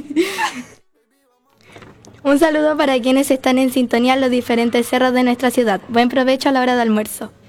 Un saludo para quienes están en sintonía en los diferentes cerros de nuestra ciudad. Buen provecho a la hora de almuerzo.